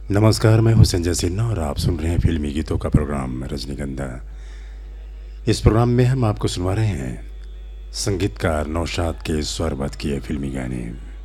नमस्कार, मैं हूं संजय सिन्हा और आप सुन रहे हैं फिल्मी गीतों का प्रोग्राम रजनीगंधा। इस प्रोग्राम में हम आपको सुनवा रहे हैं संगीतकार नौशाद के स्वरबद्ध किए फिल्मी गाने।